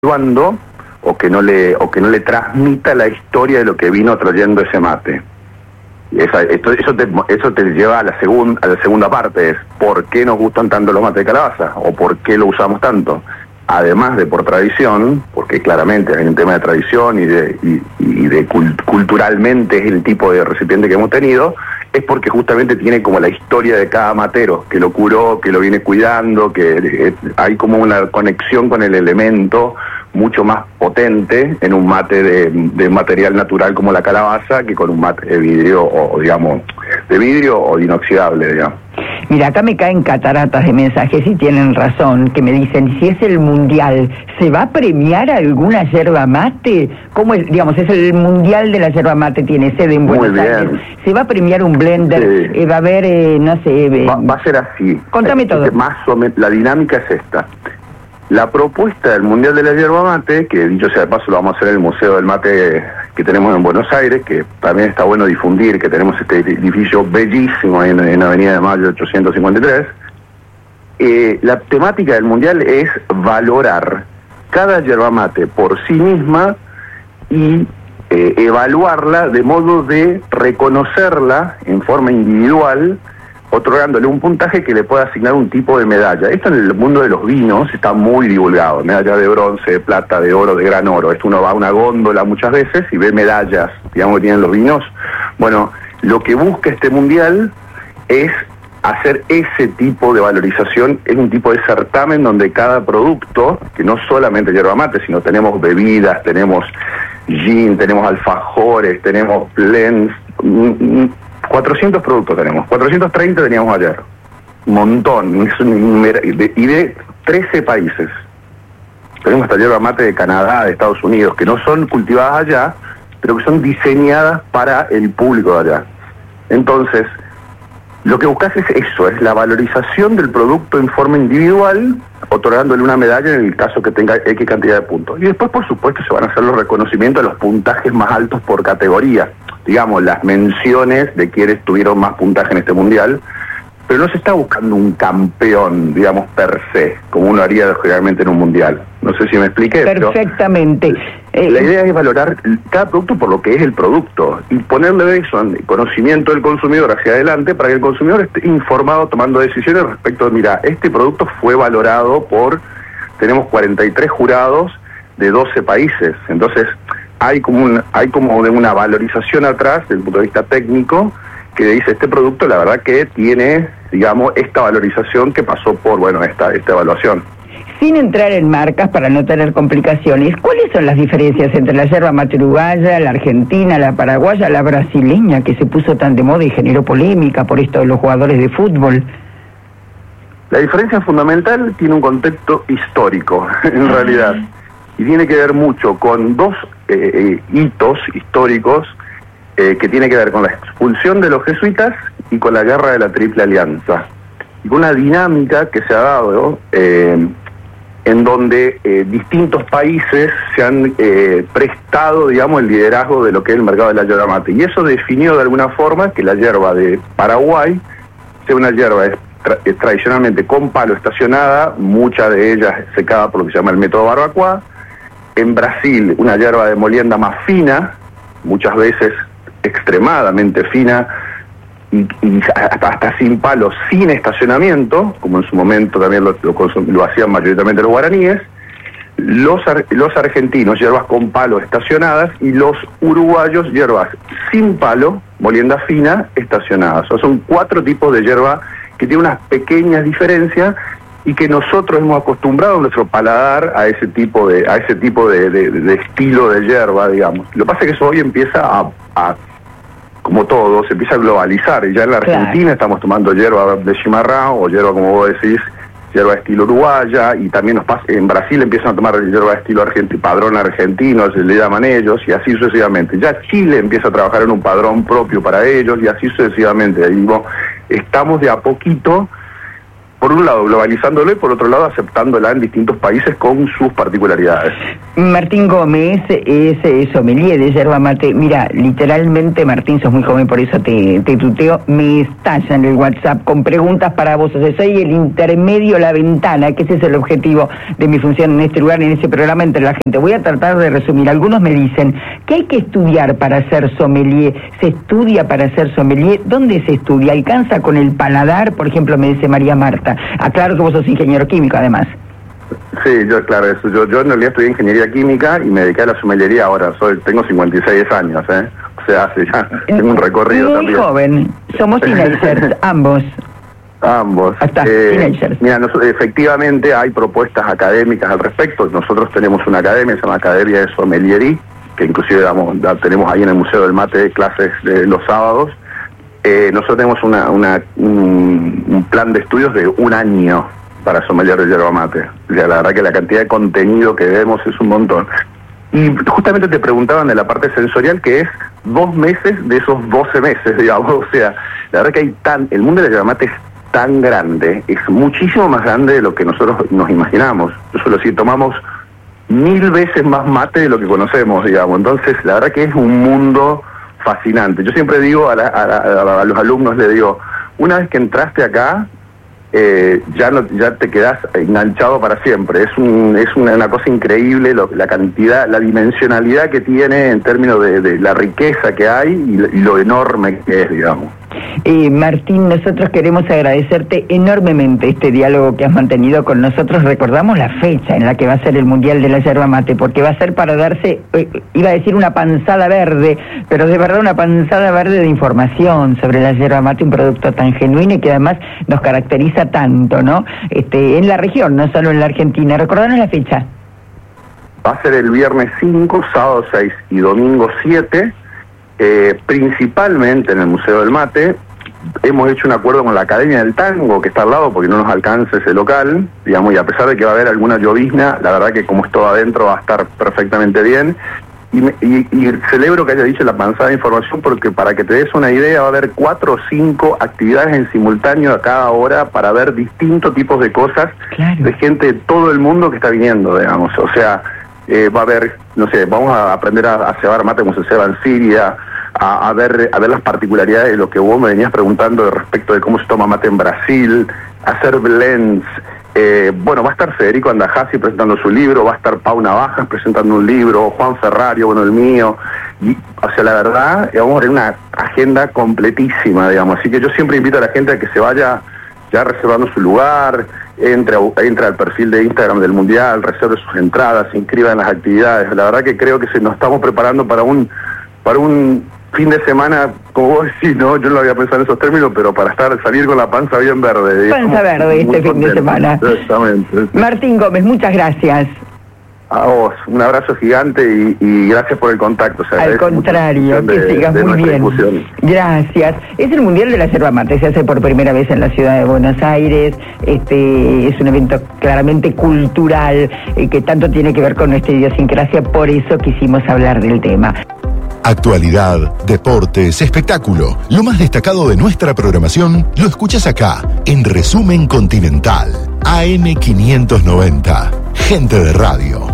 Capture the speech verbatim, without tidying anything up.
evaluando o que no le o que no le transmita la historia de lo que vino trayendo ese mate. Y esa, esto, eso te eso te lleva a la segunda a la segunda parte, es ¿por qué nos gustan tanto los mates de calabaza? ¿O por qué lo usamos tanto? Además de por tradición, porque claramente hay un tema de tradición y de, y, y de cult, culturalmente es el tipo de recipiente que hemos tenido, es porque justamente tiene como la historia de cada matero, que lo curó, que lo viene cuidando, que eh, hay como una conexión con el elemento mucho más potente en un mate de, de material natural como la calabaza que con un mate de vidrio o, digamos, de vidrio o de inoxidable, digamos. Mira, acá me caen cataratas de mensajes y tienen razón, que me dicen, si es el mundial, ¿se va a premiar alguna yerba mate? ¿Cómo es, digamos, es el mundial de la yerba mate, tiene sede en Buenos Aires? ¿Se va a premiar un blender? Sí. Eh, ¿Va a haber, eh, no sé... Eh, va, va a ser así. Contame todo. Este, más o menos, la dinámica es esta. La propuesta del Mundial de la Yerba Mate, que dicho sea de paso lo vamos a hacer en el Museo del Mate que tenemos en Buenos Aires, que también está bueno difundir, que tenemos este edificio bellísimo en, en Avenida de Mayo ochocientos cincuenta y tres, eh, la temática del Mundial es valorar cada yerba mate por sí misma y eh, evaluarla de modo de reconocerla en forma individual, otorgándole un puntaje que le pueda asignar un tipo de medalla. Esto en el mundo de los vinos está muy divulgado, medalla de bronce, de plata, de oro, de gran oro. Esto uno va a una góndola muchas veces y ve medallas, digamos, que tienen los vinos. Bueno, lo que busca este mundial es hacer ese tipo de valorización, es un tipo de certamen donde cada producto, que no solamente yerba mate, sino tenemos bebidas, tenemos gin, tenemos alfajores, tenemos blends, cuatrocientos productos tenemos, cuatrocientos treinta teníamos ayer, un montón, y de trece países. Tenemos hasta yerba mate de Canadá, de Estados Unidos, que no son cultivadas allá, pero que son diseñadas para el público de allá. Entonces, lo que buscas es eso, es la valorización del producto en forma individual, otorgándole una medalla en el caso que tenga X cantidad de puntos. Y después, por supuesto, se van a hacer los reconocimientos de los puntajes más altos por categoría. Digamos, las menciones de quienes tuvieron más puntaje en este mundial, pero no se está buscando un campeón, digamos, per se, como uno haría generalmente en un mundial. No sé si me expliqué. Perfectamente. Pero la idea es valorar cada producto por lo que es el producto y ponerle eso en conocimiento del consumidor hacia adelante para que el consumidor esté informado tomando decisiones respecto de, mira, este producto fue valorado por, tenemos cuarenta y tres jurados de doce países, entonces hay como un, hay como una valorización atrás desde el punto de vista técnico que dice este producto la verdad que tiene, digamos, esta valorización que pasó por, bueno, esta, esta evaluación. Sin entrar en marcas para no tener complicaciones, ¿cuáles son las diferencias entre la yerba mate uruguaya, la argentina, la paraguaya, la brasileña, que se puso tan de moda y generó polémica por esto de los jugadores de fútbol? La diferencia fundamental tiene un contexto histórico, en realidad, y tiene que ver mucho con dos eh, eh, hitos históricos eh, que tiene que ver con la expulsión de los jesuitas y con la guerra de la Triple Alianza, y con una dinámica que se ha dado eh, en donde eh, distintos países se han eh, prestado, digamos, el liderazgo de lo que es el mercado de la yerba mate. Y eso definió de alguna forma que la yerba de Paraguay sea una yerba tra eh, tradicionalmente con palo estacionada, mucha de ellas secada por lo que se llama el método barbacoa. En Brasil, una yerba de molienda más fina, muchas veces extremadamente fina, Y, y hasta, hasta sin palos, sin estacionamiento, como en su momento también lo, lo, lo hacían mayoritariamente los guaraníes, los, ar, los argentinos, hierbas con palo estacionadas, y los uruguayos, hierbas sin palo, molienda fina, estacionadas. O sea, son cuatro tipos de hierba que tienen unas pequeñas diferencias y que nosotros hemos acostumbrado nuestro paladar a ese tipo de, a ese tipo de, de, de estilo de hierba, digamos. Lo que pasa es que eso hoy empieza a... a como todo, se empieza a globalizar, y ya en la Argentina claro. Estamos tomando hierba de chimarrão, o hierba, como vos decís, hierba de estilo uruguaya, y también nos pasa, en Brasil empiezan a tomar hierba de estilo argentino, padrón argentino, se le llaman ellos, y así sucesivamente. Ya Chile empieza a trabajar en un padrón propio para ellos, y así sucesivamente. Y, bueno, estamos de a poquito por un lado globalizándolo y por otro lado aceptándola en distintos países con sus particularidades. Martín Gómez es eh, sommelier de yerba mate. Mira, literalmente, Martín, sos muy joven, por eso te, te tuteo, me estalla en el WhatsApp con preguntas para vos. O sea, soy el intermedio, la ventana, que ese es el objetivo de mi función en este lugar, en este programa, entre la gente. Voy a tratar de resumir. Algunos me dicen que hay que estudiar para ser sommelier. ¿Se estudia para ser sommelier? ¿Dónde se estudia? ¿Alcanza con el paladar? Por ejemplo, me dice María Marta. Aclaro que vos sos ingeniero químico, además. Sí, yo, claro, eso. Yo, yo en realidad estudié ingeniería química y me dediqué a la sommelería ahora. Soy, tengo cincuenta y seis años, ¿eh? O sea, hace ya, tengo un recorrido muy también. Muy joven. Somos teenagers, ambos. Ambos. Hasta eh, teenagers. Mira, nosotros, efectivamente hay propuestas académicas al respecto. Nosotros tenemos una academia, se llama Academia de Sommeliería, que inclusive damos, tenemos ahí en el Museo del Mate clases de los sábados. Eh, nosotros tenemos una, una un, un plan de estudios de un año para sommelier de yerba mate. O sea, la verdad que la cantidad de contenido que vemos es un montón. Y justamente te preguntaban de la parte sensorial, que es dos meses de esos doce meses, digamos. O sea, la verdad que hay tan... El mundo de la yerba mate es tan grande, es muchísimo más grande de lo que nosotros nos imaginamos. Yo suelo decir, tomamos mil veces más mate de lo que conocemos, digamos. Entonces, la verdad que es un mundo fascinante. Yo siempre digo a, la, a, la, a los alumnos, le digo, una vez que entraste acá, eh, ya no ya te quedás enganchado para siempre. Es un es una, una cosa increíble lo, la cantidad, la dimensionalidad que tiene en términos de, de la riqueza que hay y lo, y lo enorme que es, digamos. Eh, Martín, nosotros queremos agradecerte enormemente este diálogo que has mantenido con nosotros. Recordamos la fecha en la que va a ser el Mundial de la Yerba Mate, porque va a ser para darse, eh, iba a decir una panzada verde, pero de verdad una panzada verde de información sobre la yerba mate, un producto tan genuino y que además nos caracteriza tanto, ¿no? Este, en la región, no solo en la Argentina. Recordanos la fecha. Va a ser el viernes cinco, sábado seis y domingo siete. Eh, principalmente en el Museo del Mate. Hemos hecho un acuerdo con la Academia del Tango, que está al lado, porque no nos alcanza ese local, digamos, y a pesar de que va a haber alguna llovizna, la verdad que como es todo adentro va a estar perfectamente bien. Y, me, y, y celebro que haya dicho la panzada de información, porque para que te des una idea, va a haber cuatro o cinco actividades en simultáneo a cada hora para ver distintos tipos de cosas, claro, de gente de todo el mundo que está viniendo, digamos. O sea, eh, va a haber, no sé, vamos a aprender a, a cebar mate como se ceba en Siria, A, a ver a ver las particularidades de lo que vos me venías preguntando de respecto de cómo se toma mate en Brasil, hacer blends. Eh, bueno, va a estar Federico Andajasi presentando su libro, va a estar Pau Navajas presentando un libro, Juan Ferrario, bueno, el mío. Y, o sea, la verdad, vamos a tener una agenda completísima, digamos. Así que yo siempre invito a la gente a que se vaya ya reservando su lugar, entre, entre al perfil de Instagram del Mundial, reserve sus entradas, se inscriba en las actividades. La verdad que creo que se nos estamos preparando para un para un fin de semana, como vos decís, no, yo no lo había pensado en esos términos, pero para estar salir con la panza bien verde. Panza verde este fin de semana. Exactamente. Martín Gómez, muchas gracias. A vos, un abrazo gigante y, y gracias por el contacto. O sea, al contrario, que de, sigas de muy bien. Discusión. Gracias. Es el Mundial de la Yerba Mate, se hace por primera vez en la ciudad de Buenos Aires. Este es un evento claramente cultural eh, que tanto tiene que ver con nuestra idiosincrasia, por eso quisimos hablar del tema. Actualidad, deportes, espectáculo. Lo más destacado de nuestra programación lo escuchas acá, en Resumen Continental. A M quinientos noventa. Gente de radio.